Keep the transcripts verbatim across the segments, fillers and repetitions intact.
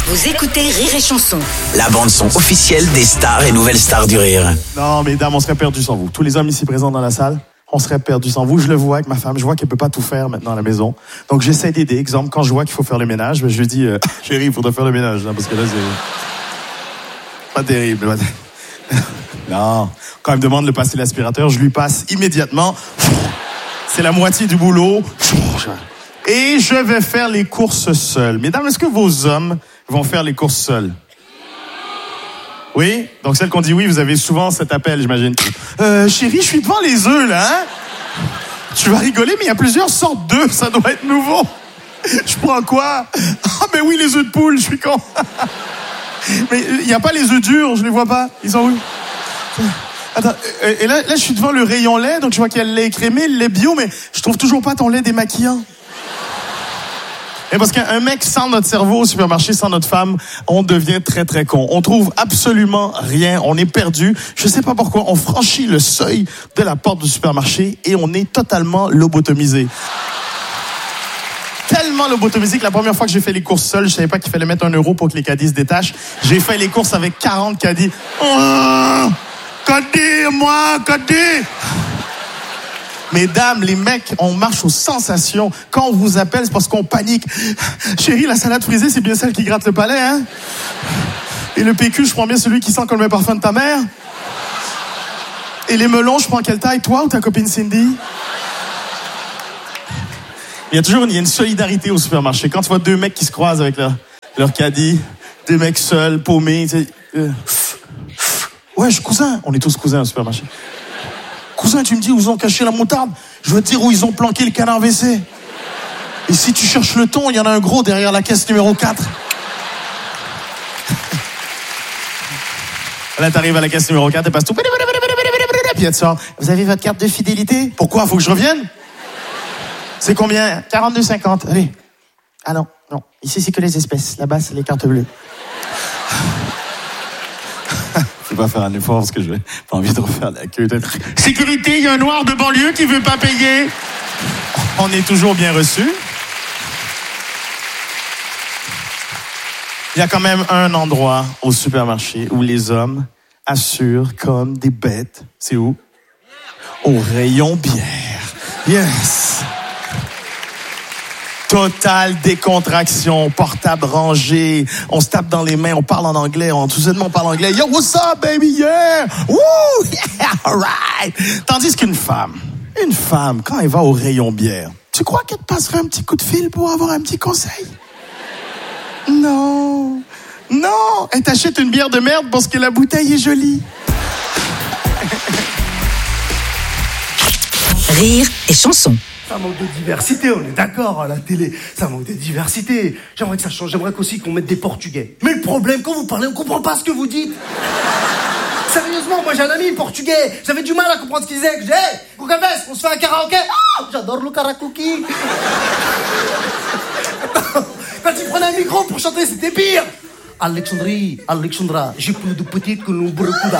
Vous écoutez Rire et Chanson. La bande-son officielle des stars et nouvelles stars du rire. Non, mesdames, on serait perdus sans vous. Tous les hommes ici présents dans la salle, on serait perdus sans vous. Je le vois avec ma femme, je vois qu'elle peut pas tout faire maintenant à la maison. Donc j'essaie d'aider. Exemple, quand je vois qu'il faut faire le ménage, je lui dis, euh, chérie, il faudrait faire le ménage, hein, parce que là, c'est pas terrible. Non, quand elle me demande de passer l'aspirateur, je lui passe immédiatement. C'est la moitié du boulot. Et je vais faire les courses seul. Mesdames, est-ce que vos hommes vont faire les courses seuls? Oui? Donc celle qu'on dit oui, vous avez souvent cet appel, j'imagine. Euh, chérie, je suis devant les œufs, là, hein? Tu vas rigoler, mais il y a plusieurs sortes d'œufs, ça doit être nouveau. Je prends quoi? Ah, ben oui, les œufs de poule, je suis con. Mais il n'y a pas les œufs durs, je les vois pas. Ils sont où? Attends, et là, là, je suis devant le rayon lait, donc je vois qu'il y a le lait écrémé, le lait bio, mais je trouve toujours pas ton lait démaquillant. Et parce qu'un mec sans notre cerveau au supermarché, sans notre femme, on devient très très con. On trouve absolument rien, on est perdu. Je sais pas pourquoi, on franchit le seuil de la porte du supermarché et on est totalement lobotomisé. Tellement lobotomisé que la première fois que j'ai fait les courses seul, je savais pas qu'il fallait mettre un euro pour que les caddies se détachent. J'ai fait les courses avec quarante caddies. Oh, caddie, moi, caddie! Mesdames, les mecs, on marche aux sensations. Quand on vous appelle, c'est parce qu'on panique. Chérie, la salade frisée, c'est bien celle qui gratte le palais, hein? Et le P Q, je prends bien celui qui sent comme le parfum de ta mère? Et les melons, je prends quelle taille, toi ou ta copine Cindy? Il y a toujours une, il y a une solidarité au supermarché. Quand tu vois deux mecs qui se croisent avec leur, leur caddie, deux mecs seuls, paumés, tu sais, euh, ouais, je suis cousin. On est tous cousins au supermarché. Cousin, tu me dis où ils ont caché la moutarde? Je veux te dire où ils ont planqué le canard W C. Et si tu cherches le thon, il y en a un gros derrière la caisse numéro quatre. Là, t'arrives à la caisse numéro quatre, et passe tout. Puis elle te sort. Vous avez votre carte de fidélité? Pourquoi? Faut que je revienne? C'est combien? quarante-deux cinquante. Allez. Ah non, non. Ici, c'est que les espèces. Là-bas, c'est les cartes bleues. Je vais pas faire un effort parce que je n'ai pas envie de refaire la queue. Sécurité, il y a un noir de banlieue qui veut pas payer. On est toujours bien reçus. Il y a quand même un endroit au supermarché où les hommes assurent comme des bêtes. C'est où? Au rayon bière. Yes! Totale décontraction, portable rangé, on se tape dans les mains, on parle en anglais, on tout simplement parle anglais. Yo, what's up, baby, yeah! Woo! Yeah, alright! Tandis qu'une femme, une femme, quand elle va au rayon bière, tu crois qu'elle te passerait un petit coup de fil pour avoir un petit conseil? Non! Non! Elle t'achète une bière de merde parce que la bouteille est jolie. Rire et Chanson. Ça manque de diversité, on est d'accord, à la télé. Ça manque de diversité. J'aimerais que ça change, j'aimerais qu'aussi qu'on mette des Portugais. Mais le problème, quand vous parlez, on comprend pas ce que vous dites. Sérieusement, moi j'ai un ami portugais. J'avais du mal à comprendre ce qu'il disait. Je disais, hey, Cucaves, on se fait un karaoké. Oh, j'adore le karaoké. Quand il prenait un micro pour chanter, c'était pire. Alexandrie, Alexandra, j'ai plus de petites que nous beaucoup.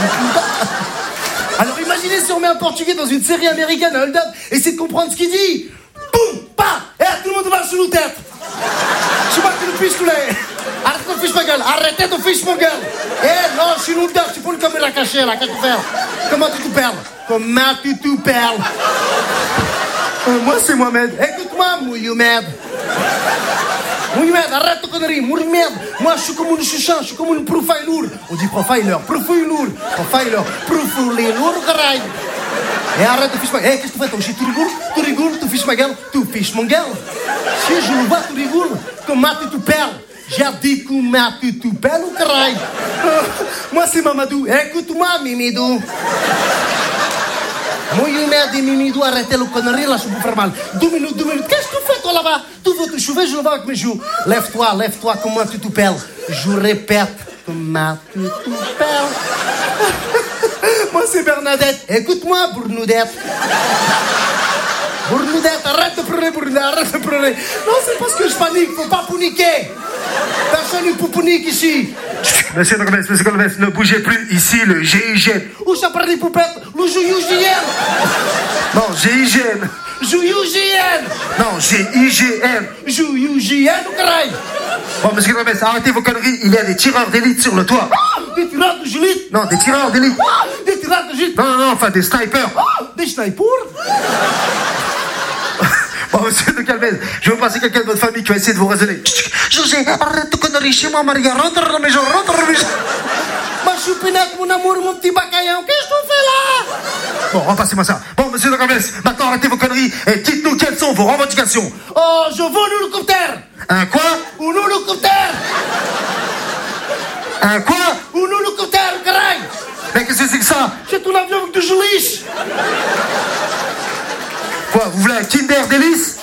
Alors imaginez si on met un portugais dans une série américaine, un hold-up, essayez de comprendre ce qu'il dit. Boum, pa, et tout le monde va sous nos têtes. Je sais pas que le fiche tous les. Arrête ton fiche ma gueule, arrêtez ton fiche ma gueule. Eh non, je suis nous dedans, tu peux une caméra cachée là, qu'est-ce que tu fais? Comment tu te perles? Comment tu te perles? euh, Moi c'est Mohamed, écoute-moi, Mohamed. Mohamed, arrête ton connerie, Mohamed. Moi je suis comme une chuchan, je suis comme une profiler. On dit profiler, profiler, profiler, profiler, garaille. Et arrête de fiche ma gueule. Eh, qu'est-ce que tu fais? Toi, tu rigoles, tu rigoles, tu fiches ma gueule, tu fiches mon gueule. Si je le vois, tu rigoles, comment tu te perles? J'ai dit comment tu te perles, garaille. Euh, moi c'est Mamadou, écoute-moi, Mimidou. Mohamed et Mimidou, arrêtez le connerie, là, je vous faire mal. Deux minutes, deux minutes. Qu'est-ce que tu fais, toi, là-bas? Tu veux te chouver, je le vois avec mes joues. Lève-toi, lève-toi, comment tu te perles? Je répète, comment tu te perles? Moi, c'est Bernadette. Écoute-moi, Bournoudette. Bournoudette, arrête de pleurer, Bournoudette, arrête de pleurer. Non, c'est parce que je panique, faut pas paniquer. Personne ne peut paniquer ici. Monsieur Golbès, monsieur Golbès, ne bougez plus. Ici, le G I G N. Où ça parle des poupettes? Le G I G N. Non, G I G N. G I G N. Non, G I G N. G I G N, caralho. Bon, monsieur Galvez, arrêtez vos conneries. Il y a des tireurs d'élite sur le toit. Ah, des tireurs d'élite? Non, des tireurs d'élite. Ah, des tireurs d'élite? Non, non, non, enfin des snipers. Ah, des snipers? Bon, monsieur de Galvez, je vais vous passer quelqu'un de votre famille qui va essayer de vous raisonner. José, arrête de conneries chez moi, Maria. Rentre dans la maison, rentre dans la maison. Ma choupinette, mon amour, mon petit bacaillon, qu'est-ce que tu fais là? Bon, repassez-moi ça. Bon, monsieur de Galvez, maintenant arrêtez vos conneries et dites-nous quelles sont vos revendications. Oh, je veux un hélicoptère. Un quoi? Un hélicoptère. Un quoi? Un hélicoptère, caray. Mais qu'est-ce que c'est que ça? C'est un avion avec du geliche. Quoi, vous voulez un Kinder Délice?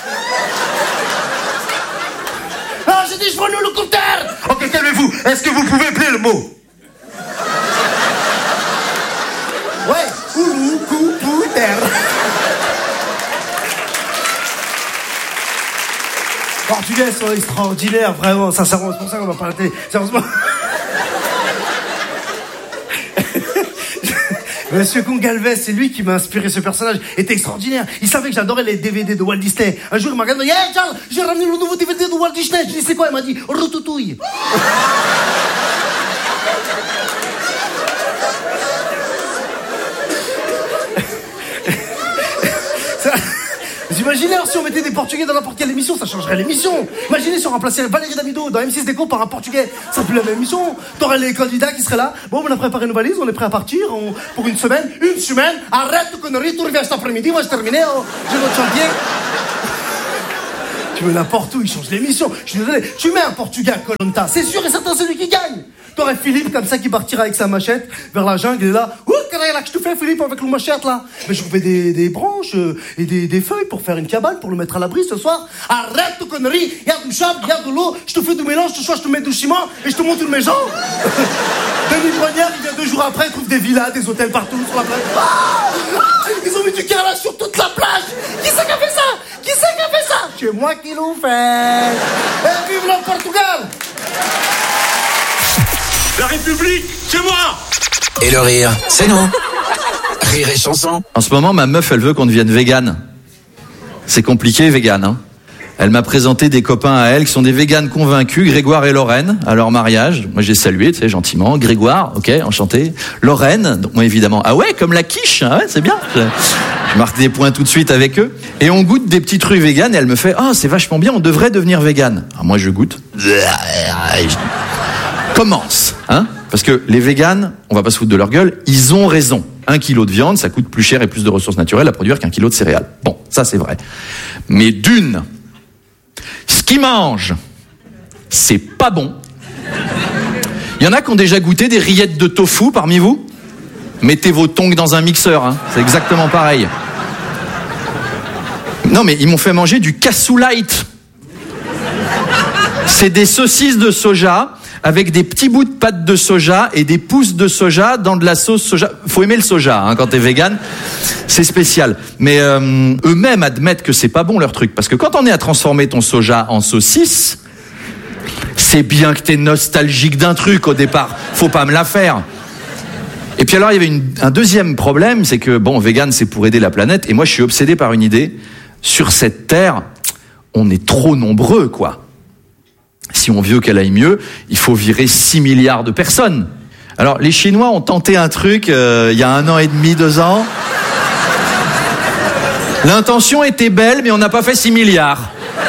Ah, j'ai dit je veux un hélicoptère. Ok, calmez-vous. Est-ce que vous pouvez appeler le mot? Ouais, hélicoptère. Portugais sont extraordinaires, vraiment, sincèrement, c'est pour ça qu'on va parler à la télé. Sérieusement. Monsieur Gongalves, c'est lui qui m'a inspiré ce personnage. Il était extraordinaire. Il savait que j'adorais les D V D de Walt Disney. Un jour, il m'a regardé, hey Charles, j'ai ramené le nouveau D V D de Walt Disney. Je lui ai dit, c'est quoi? Il m'a dit, Ratatouille. Vous imaginez si on mettait des Portugais dans n'importe quelle émission, ça changerait l'émission. Imaginez si on remplaçait Valérie Damido dans M six Déco par un Portugais, ça serait plus la même émission. T'aurais les candidats qui seraient là. Bon, on a préparé nos valises, on est prêt à partir on... pour une semaine. Une semaine, arrête de conneries, tu reviens cet après-midi, moi je terminé, oh, j'ai notre chantier. Tu veux n'importe où, il change l'émission. Je suis désolé, tu mets un Portugais à Koh-Lanta, c'est sûr et certain c'est lui qui gagne. T'aurais Philippe comme ça qui partira avec sa machette vers la jungle, il est là. Ouh, qu'est-ce que tu fais Philippe avec le machette là? Mais je trouvais des, des branches euh, et des, des feuilles pour faire une cabane, pour le mettre à l'abri ce soir. Arrête de conneries, il y a du sable, il y a de l'eau, je te fais du mélange, ce soir je te mets du ciment et je te monte une maison. Denis Brognard, il vient deux jours après, il trouve des villas, des hôtels partout sur la plage. Ah, ah, ils ont mis du carrelage sur toute la plage. Qui c'est qui a fait ça? Qui c'est qui a fait ça? C'est moi qui l'ai fait. Et vive le Portugal! La République, c'est moi! Et le rire, c'est nous. Rire et chanson. En ce moment, ma meuf, elle veut qu'on devienne végane. C'est compliqué, végane, hein. Elle m'a présenté des copains à elle qui sont des véganes convaincus, Grégoire et Lorraine, à leur mariage. Moi, j'ai salué, tu sais, gentiment. Grégoire, ok, enchanté. Lorraine, donc moi, évidemment, ah ouais, comme la quiche, hein, ouais, c'est bien. Je, je marque des points tout de suite avec eux. Et on goûte des petits trucs véganes et elle me fait, ah, oh, c'est vachement bien, on devrait devenir végane. Alors moi, je goûte. Commence, hein, parce que les véganes, on va pas se foutre de leur gueule, ils ont raison. Un kilo de viande, ça coûte plus cher et plus de ressources naturelles à produire qu'un kilo de céréales. Bon, ça c'est vrai. Mais d'une, ce qu'ils mangent, c'est pas bon. Il y en a qui ont déjà goûté des rillettes de tofu parmi vous? Mettez vos tongs dans un mixeur, hein, c'est exactement pareil. Non mais ils m'ont fait manger du cassoulight. C'est des saucisses de soja avec des petits bouts de pâte de soja et des pousses de soja dans de la sauce soja. Faut aimer le soja, hein, quand t'es vegan. C'est spécial. Mais euh, eux-mêmes admettent que c'est pas bon leur truc. Parce que quand on est à transformer ton soja en saucisse, c'est bien que t'es nostalgique d'un truc au départ. Faut pas me la faire. Et puis alors, il y avait une, un deuxième problème, c'est que, bon, vegan, c'est pour aider la planète. Et moi, je suis obsédé par une idée. Sur cette terre, on est trop nombreux, quoi. Si on veut qu'elle aille mieux, il faut virer six milliards de personnes. Alors, les Chinois ont tenté un truc euh, il y a un an et demi, deux ans. L'intention était belle, mais on n'a pas fait six milliards.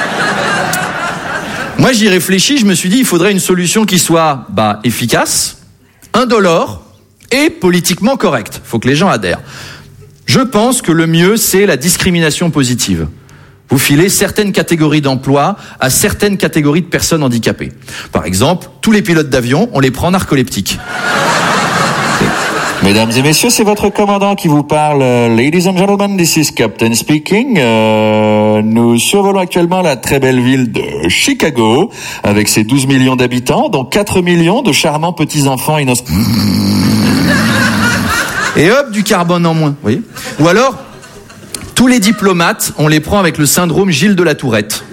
Moi, j'y réfléchis, je me suis dit, il faudrait une solution qui soit bah, efficace, indolore et politiquement correcte. Il faut que les gens adhèrent. Je pense que le mieux, c'est la discrimination positive. Vous filez certaines catégories d'emplois à certaines catégories de personnes handicapées. Par exemple, tous les pilotes d'avion, on les prend narcoleptiques. Mesdames et messieurs, c'est votre commandant qui vous parle. Ladies and gentlemen, this is Captain speaking. Euh, nous survolons actuellement la très belle ville de Chicago, avec ses douze millions d'habitants, dont quatre millions de charmants petits-enfants innocents. Et hop, du carbone en moins, vous voyez. Ou alors, tous les diplomates, on les prend avec le syndrome Gilles de la Tourette.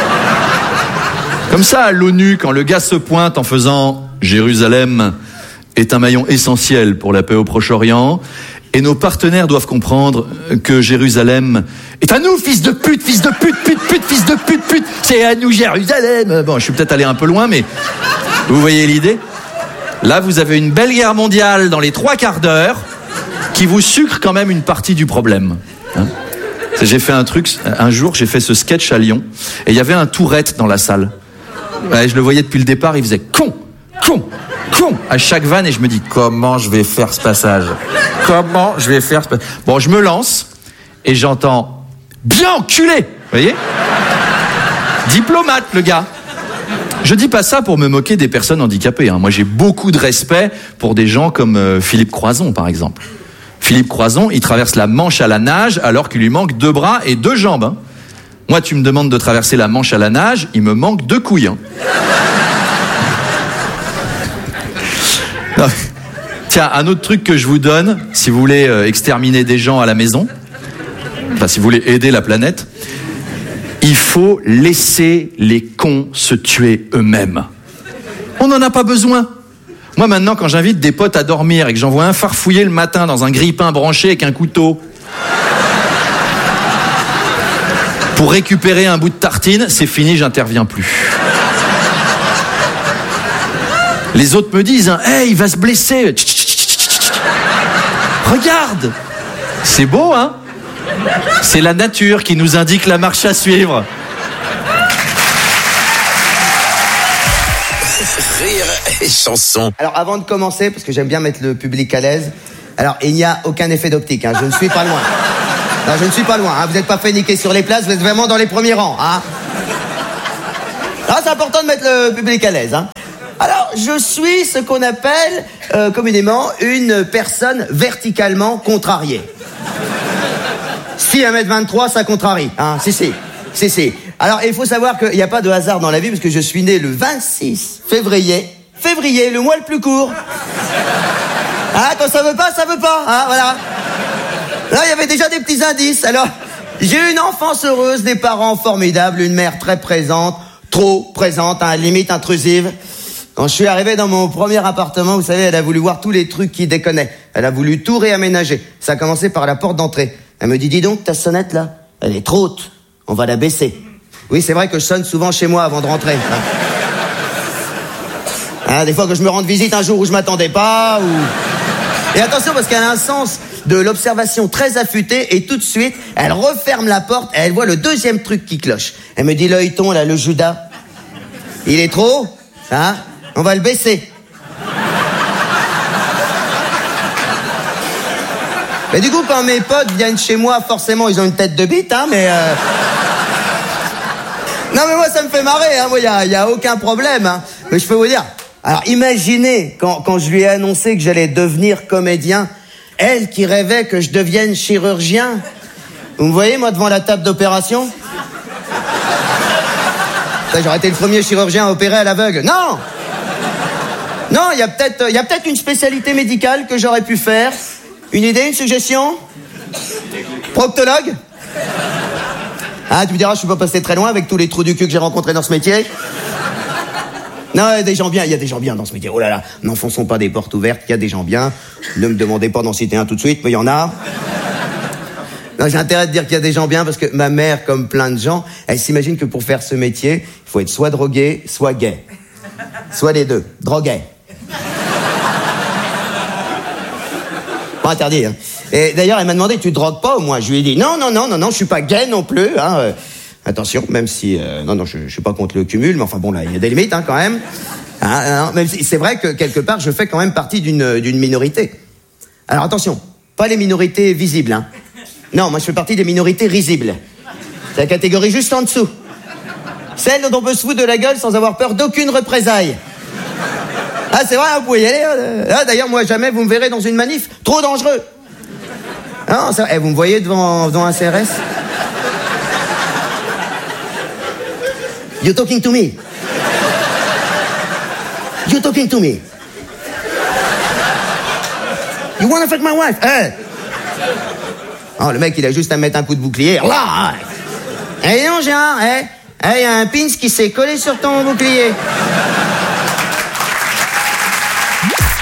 Comme ça, à l'ONU, quand le gars se pointe en faisant « Jérusalem est un maillon essentiel pour la paix au Proche-Orient », Et nos partenaires doivent comprendre que Jérusalem est à nous, fils de pute, fils de pute, pute, pute, fils de pute, pute. C'est à nous, Jérusalem. Bon, je suis peut-être allé un peu loin, mais vous voyez l'idée ? Là, vous avez une belle guerre mondiale dans les trois quarts d'heure qui vous sucre quand même une partie du problème. Hein ? J'ai fait un truc, un jour, j'ai fait ce sketch à Lyon, et il y avait un Tourette dans la salle. Ouais, je le voyais depuis le départ, il faisait con, con, con à chaque vanne, et je me dis, comment je vais faire ce passage ? Comment je vais faire ce passage ? Bon, je me lance, et j'entends, bien enculé ! Vous voyez ? Diplomate, le gars. Je dis pas ça pour me moquer des personnes handicapées. Hein. Moi, j'ai beaucoup de respect pour des gens comme euh, Philippe Croizon, par exemple. Philippe Croizon, il traverse la Manche à la nage alors qu'il lui manque deux bras et deux jambes. Hein. Moi, tu me demandes de traverser la Manche à la nage, il me manque deux couilles. Hein. Non. Tiens, un autre truc que je vous donne, si vous voulez euh, exterminer des gens à la maison, enfin, si vous voulez aider la planète, il faut laisser les cons se tuer eux-mêmes. On n'en a pas besoin. Moi, maintenant, quand j'invite des potes à dormir et que j'en vois un farfouiller le matin dans un grille-pain branché avec un couteau pour récupérer un bout de tartine, c'est fini, j'interviens plus. Les autres me disent, hein, hey, il va se blesser. Regarde, c'est beau, hein ? C'est la nature qui nous indique la marche à suivre. Rire et chanson. Alors avant de commencer, parce que j'aime bien mettre le public à l'aise, alors il n'y a aucun effet d'optique, hein, je ne suis pas loin. Non, je ne suis pas loin, hein, vous n'êtes pas fait niquer sur les places, vous êtes vraiment dans les premiers rangs. Hein. Ah, c'est important de mettre le public à l'aise. Hein. Alors, je suis ce qu'on appelle euh, communément une personne verticalement contrariée. Si un mètre vingt-trois, ça contrarie. Hein, si, si, si, si. Alors, il faut savoir qu'il n'y a pas de hasard dans la vie, parce que je suis né le vingt-six février. Février, le mois le plus court. Ah, quand ça veut pas, ça veut pas. Hein, voilà. Là, il y avait déjà des petits indices. Alors, j'ai eu une enfance heureuse, des parents formidables, une mère très présente, trop présente, hein, limite intrusive. Quand je suis arrivé dans mon premier appartement, vous savez, elle a voulu voir tous les trucs qui déconnaient. Elle a voulu tout réaménager. Ça a commencé par la porte d'entrée. Elle me dit, dis donc, ta sonnette, là, elle est trop haute. On va la baisser. Oui, c'est vrai que je sonne souvent chez moi avant de rentrer. Hein. Hein, des fois que je me rende visite un jour où je m'attendais pas, ou... Et attention, parce qu'elle a un sens de l'observation très affûté, et tout de suite, elle referme la porte, et elle voit le deuxième truc qui cloche. Elle me dit, l'œilleton, là, le Judas, il est trop haut, hein, on va le baisser. Mais du coup, quand mes potes viennent chez moi, forcément, ils ont une tête de bite, hein, mais... Euh... Non, mais moi, ça me fait marrer, hein, moi, il y a, y a aucun problème, hein. Mais je peux vous dire... Alors, imaginez, quand, quand je lui ai annoncé que j'allais devenir comédien, elle qui rêvait que je devienne chirurgien. Vous me voyez, moi, devant la table d'opération? J'aurais été le premier chirurgien à opérer à l'aveugle. Non! Non, il y a peut-être, il y a peut-être une spécialité médicale que j'aurais pu faire. Une idée, une suggestion? Proctologue? Ah, tu me diras, je suis pas passé très loin avec tous les trous du cul que j'ai rencontrés dans ce métier. Non, il y a des gens bien, il y a des gens bien dans ce métier. Oh là là, n'enfonçons pas des portes ouvertes, il y a des gens bien. Ne me demandez pas d'en citer un tout de suite, mais il y en a. Non, j'ai intérêt de dire qu'il y a des gens bien parce que ma mère, comme plein de gens, elle s'imagine que pour faire ce métier, il faut être soit drogué, soit gay. Soit les deux, drogué. Pas interdit, hein. Et d'ailleurs, elle m'a demandé, tu drogues pas au moins? Je lui ai dit, non, non, non, non, non, je suis pas gay non plus, hein. Euh, attention, même si, euh, non, non, je, je suis pas contre le cumul, mais enfin bon, là, il y a des limites, hein, quand même. Hein, hein, même si c'est vrai que quelque part, je fais quand même partie d'une, d'une minorité. Alors attention, pas les minorités visibles, hein. Non, moi, je fais partie des minorités risibles. C'est la catégorie juste en dessous. Celle dont on peut se foutre de la gueule sans avoir peur d'aucune représaille. Ah, c'est vrai, vous pouvez y aller. Ah, d'ailleurs, moi, jamais vous me verrez dans une manif. Trop dangereux. Non, ça, eh, vous me voyez devant, devant un C R S? You talking to me? You talking to me? You wanna fuck my wife? Hey. Oh, le mec, il a juste à me mettre un coup de bouclier. Là, eh non, j'ai un, eh, eh, y a un pins qui s'est collé sur ton bouclier. Rire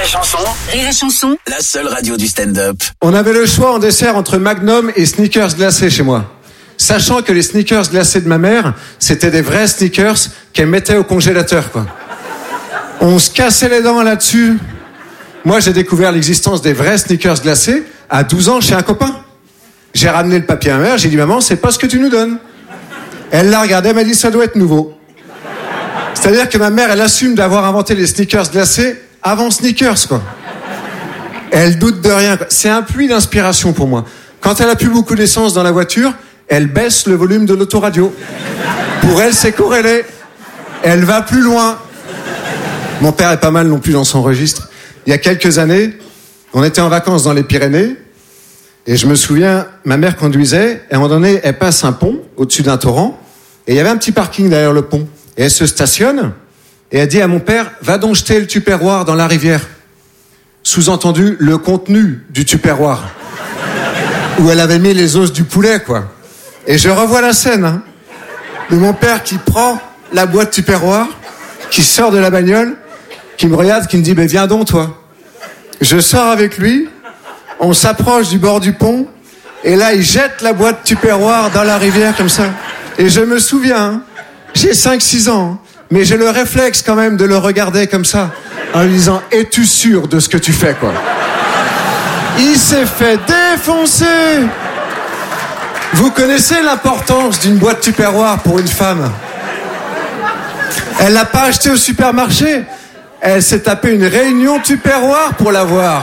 et Chanson, Rire et Chanson, la seule radio du stand-up. On avait le choix en dessert entre Magnum et sneakers glacés chez moi. Sachant que les sneakers glacés de ma mère, c'était des vrais sneakers qu'elle mettait au congélateur, quoi. On se cassait les dents là-dessus. Moi, j'ai découvert l'existence des vrais sneakers glacés à douze ans chez un copain. J'ai ramené le papier à ma mère, j'ai dit « Maman, c'est pas ce que tu nous donnes ». Elle l'a regardé, elle m'a dit « Ça doit être nouveau ». C'est-à-dire que ma mère, elle assume d'avoir inventé les sneakers glacés avant sneakers, quoi. Elle doute de rien, quoi. C'est un puits d'inspiration pour moi. Quand elle a plus beaucoup d'essence dans la voiture, elle baisse le volume de l'autoradio. Pour elle, c'est corrélé. Elle va plus loin. Mon père est pas mal non plus dans son registre. Il y a quelques années, on était en vacances dans les Pyrénées, et je me souviens, ma mère conduisait, et à un moment donné, elle passe un pont au-dessus d'un torrent, et il y avait un petit parking derrière le pont. Et elle se stationne, et elle dit à mon père, va donc jeter le tupperware dans la rivière. Sous-entendu, le contenu du tupperware. Où elle avait mis les os du poulet, quoi. Et je revois la scène, hein, de mon père qui prend la boîte tupperware, qui sort de la bagnole, qui me regarde, qui me dit, ben viens donc, toi. Je sors avec lui, on s'approche du bord du pont, et là, il jette la boîte tupperware dans la rivière, comme ça. Et je me souviens, hein, j'ai cinq six ans, hein, mais j'ai le réflexe quand même de le regarder comme ça, en lui disant, es-tu sûr de ce que tu fais, quoi? Il s'est fait défoncer. Vous connaissez l'importance d'une boîte tupperware pour une femme? Elle l'a pas acheté au supermarché. Elle s'est tapé une réunion tupperware pour l'avoir.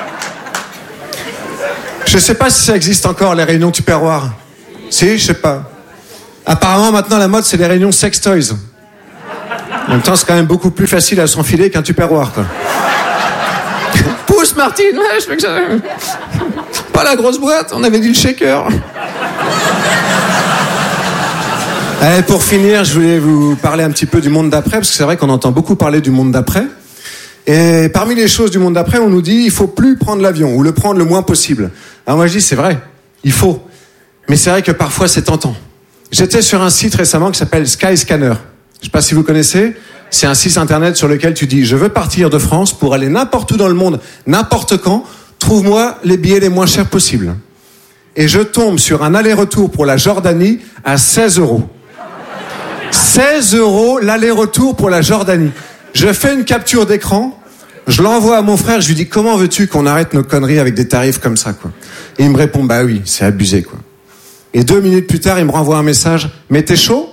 Je sais pas si ça existe encore, les réunions tupperware. Si, je sais pas. Apparemment, maintenant, la mode, c'est les réunions sex toys. En même temps, c'est quand même beaucoup plus facile à s'enfiler qu'un tupperware, quoi. Pousse, Martine, ouais, je fais que ça. Pas la grosse boîte, on avait dit le shaker. Allez, pour finir, je voulais vous parler un petit peu du monde d'après, parce que c'est vrai qu'on entend beaucoup parler du monde d'après. Et parmi les choses du monde d'après, on nous dit il faut plus prendre l'avion, ou le prendre le moins possible. Alors moi je dis c'est vrai, il faut. Mais c'est vrai que parfois c'est tentant. J'étais sur un site récemment qui s'appelle Skyscanner. Je sais pas si vous connaissez. C'est un site internet sur lequel tu dis je veux partir de France pour aller n'importe où dans le monde, n'importe quand, trouve-moi les billets les moins chers possibles. Et je tombe sur un aller-retour pour la Jordanie à seize euros. seize euros l'aller-retour pour la Jordanie. Je fais une capture d'écran, je l'envoie à mon frère, je lui dis comment veux-tu qu'on arrête nos conneries avec des tarifs comme ça, quoi. Et il me répond bah oui, c'est abusé, quoi. Et deux minutes plus tard, il me renvoie un message, mais t'es chaud?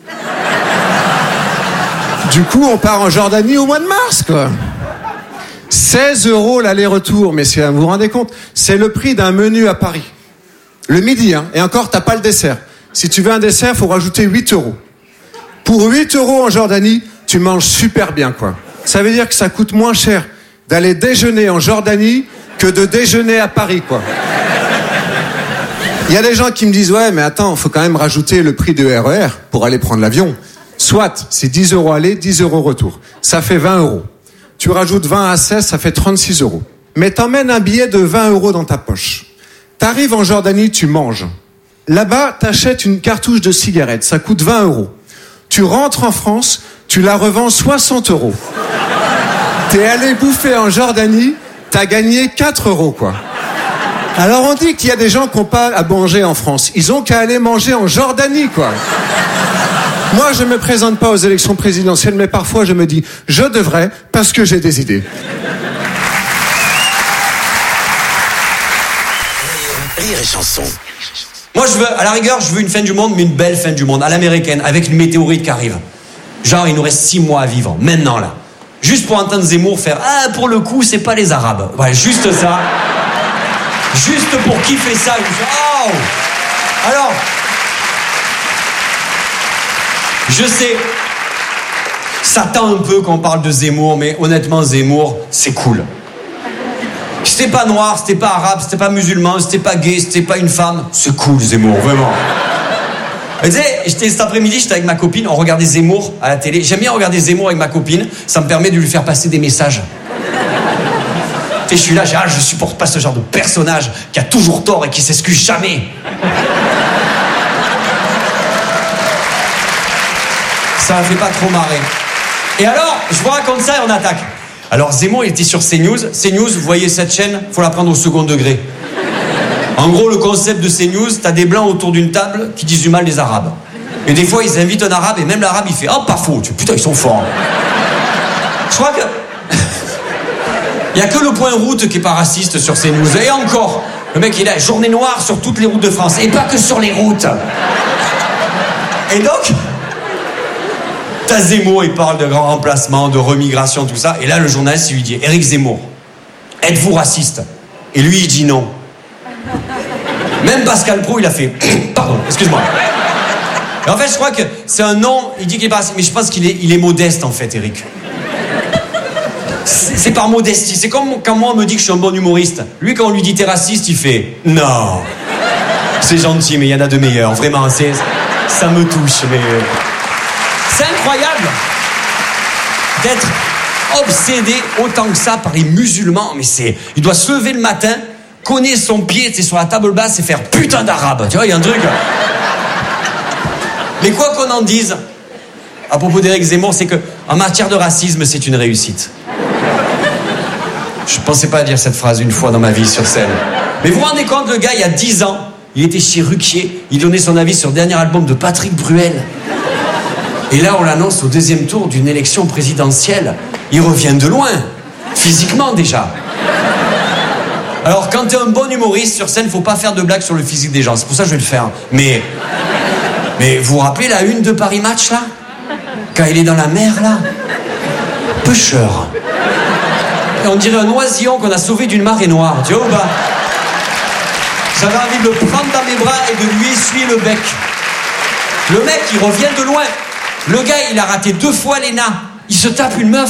Du coup, on part en Jordanie au mois de mars, quoi. seize euros l'aller-retour, messieurs, vous vous rendez compte? C'est le prix d'un menu à Paris. Le midi, hein. Et encore, t'as pas le dessert. Si tu veux un dessert, faut rajouter huit euros. Pour huit euros en Jordanie, tu manges super bien, quoi. Ça veut dire que ça coûte moins cher d'aller déjeuner en Jordanie que de déjeuner à Paris, quoi. Il y a des gens qui me disent, ouais, mais attends, faut quand même rajouter le prix de R E R pour aller prendre l'avion. Soit, c'est dix euros aller, dix euros retour. Ça fait vingt euros. Tu rajoutes vingt à seize, ça fait trente-six euros. Mais t'emmènes un billet de vingt euros dans ta poche. T'arrives en Jordanie, tu manges. Là-bas, t'achètes une cartouche de cigarettes, ça coûte vingt euros. Tu rentres en France, tu la revends soixante euros. T'es allé bouffer en Jordanie, t'as gagné quatre euros, quoi. Alors on dit qu'il y a des gens qui n'ont pas à manger en France. Ils ont qu'à aller manger en Jordanie, quoi. Moi, je me présente pas aux élections présidentielles, mais parfois je me dis, je devrais, parce que j'ai des idées. Rire et Chanson. Moi, je veux, à la rigueur, je veux une fin du monde, mais une belle fin du monde, à l'américaine, avec une météorite qui arrive. Genre, il nous reste six mois à vivre, maintenant, là. Juste pour entendre Zemmour faire « Ah, pour le coup, c'est pas les Arabes. » Ouais, juste ça. Juste pour kiffer ça. Je fais « Oh !» Alors, je sais, ça tend un peu quand on parle de Zemmour, mais honnêtement, Zemmour, c'est cool. C'était pas noir, c'était pas arabe, c'était pas musulman, c'était pas gay, c'était pas une femme. C'est cool, Zemmour, vraiment. Tu sais, j'étais cet après-midi, j'étais avec ma copine, on regardait Zemmour à la télé. J'aime bien regarder Zemmour avec ma copine, ça me permet de lui faire passer des messages. Et je suis là, je, ah, je supporte pas ce genre de personnage qui a toujours tort et qui s'excuse jamais. Ça me fait pas trop marrer. Et alors, je vous raconte ça et on attaque. Alors Zemmour, il était sur CNews. CNews, vous voyez cette chaîne, faut la prendre au second degré. En gros, le concept de CNews, t'as des blancs autour d'une table qui disent du mal des Arabes. Et des fois, ils invitent un Arabe et même l'Arabe, il fait « Oh, pas faux, tu, putain, ils sont forts. » Je crois que... Il n'y a que le point route qui est pas raciste sur CNews. Et encore, le mec, il a journée noire sur toutes les routes de France. Et pas que sur les routes. Et donc, t'as Zemmour, il parle de grand remplacement, de remigration, tout ça. Et là, le journaliste, il lui dit « Éric Zemmour, êtes-vous raciste ?» Et lui, il dit non. Même Pascal Praud, il a fait « Pardon, excuse-moi. » En fait, je crois que c'est un nom, il dit qu'il est pas raciste, mais je pense qu'il est, il est modeste, en fait, Éric. C'est, c'est par modestie. C'est comme quand moi on me dit que je suis un bon humoriste. Lui, quand on lui dit t'es raciste, il fait non. C'est gentil, mais il y en a de meilleurs. Vraiment, c'est, ça me touche. Mais c'est incroyable d'être obsédé autant que ça par les musulmans. Mais c'est, il doit se lever le matin, cogner son pied, c'est sur la table basse et faire putain d'arabe. Tu vois, il y a un truc. Mais quoi qu'on en dise, à propos d'Éric Zemmour, c'est que en matière de racisme, c'est une réussite. Je pensais pas dire cette phrase une fois dans ma vie sur scène. Mais vous vous rendez compte, le gars, il y a dix ans, il était chez Ruquier, il donnait son avis sur le dernier album de Patrick Bruel. Et là, on l'annonce au deuxième tour d'une élection présidentielle. Il revient de loin, physiquement déjà. Alors, quand t'es un bon humoriste sur scène, faut pas faire de blagues sur le physique des gens. C'est pour ça que je vais le faire. Mais, mais vous vous rappelez la une de Paris Match, là ? Quand il est dans la mer, là ? Pêcheur. Et on dirait un oisillon qu'on a sauvé d'une marée noire, tu vois ou pas ? J'avais envie de le prendre dans mes bras et de lui essuyer le bec. Le mec, il revient de loin. Le gars, il a raté deux fois l'E N A. Il se tape une meuf.